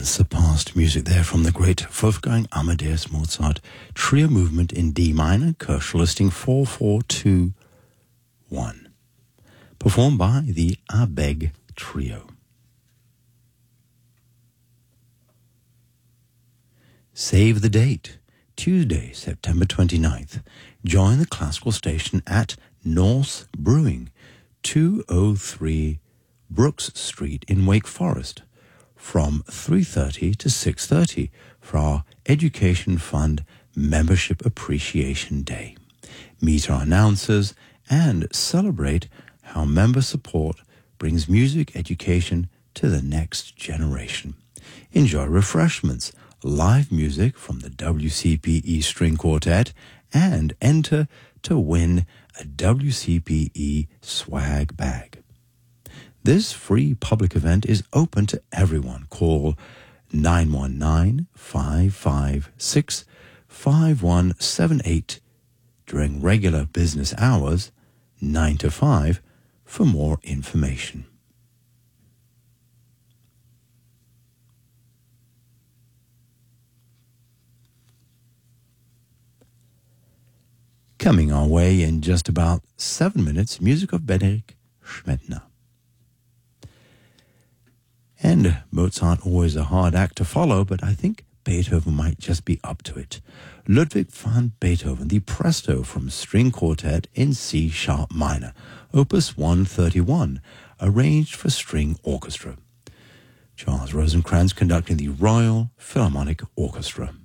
Unsurpassed music there from the great Wolfgang Amadeus Mozart Trio Movement in D minor, Koelsch listing 4421, performed by the Abegg Trio. Save the date, Tuesday, September 29th. Join the classical station at Norse Brewing, 203 Brooks Street in Wake Forest, from 3:30 to 6:30 for our Education Fund Membership Appreciation Day. Meet our announcers and celebrate how member support brings music education to the next generation. Enjoy refreshments, live music from the WCPE String Quartet, and enter to win a WCPE swag bag. This free public event is open to everyone. Call 919-556-5178 during regular business hours, 9 to 5, for more information. Coming our way in just about 7 minutes, music of Benedikt Schmettner. And Mozart, always a hard act to follow, but I think Beethoven might just be up to it. Ludwig van Beethoven, the Presto from String Quartet in C-sharp minor, Opus 131, arranged for string orchestra. Charles Rosencrantz conducting the Royal Philharmonic Orchestra.